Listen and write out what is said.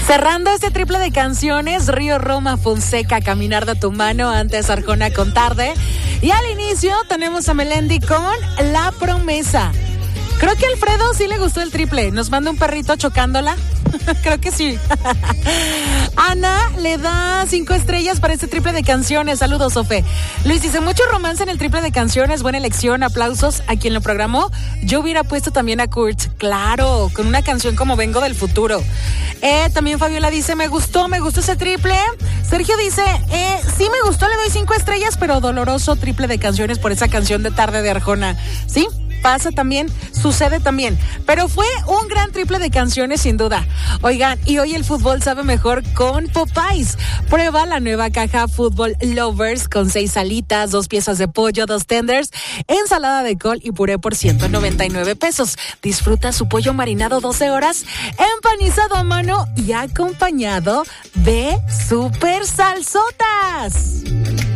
Cerrando este triple de canciones, Río Roma Fonseca, Caminar de tu mano, antes Arjona con Tarde. Y al inicio tenemos a Melendi con La Promesa. Creo que a Alfredo sí le gustó el triple. Nos manda un perrito chocándola. Creo que sí. Ana le da 5 estrellas para este triple de canciones. Saludos, Sofe. Luis dice, mucho romance en el triple de canciones. Buena elección, aplausos a quien lo programó. Yo hubiera puesto también a Kurt. Claro, con una canción como Vengo del Futuro. También Fabiola dice, me gustó ese triple. Sergio dice, sí me gustó, le doy 5 estrellas, pero doloroso triple de canciones por esa canción de Tarde de Arjona. ¿Sí? Pasa también, sucede también, pero fue un gran triple de canciones sin duda. Oigan, y hoy el fútbol sabe mejor con Popeyes. Prueba la nueva caja Fútbol Lovers con 6 alitas, 2 piezas de pollo, 2 tenders, ensalada de col y puré por 199 pesos. Disfruta su pollo marinado 12 horas, empanizado a mano y acompañado de super salsotas.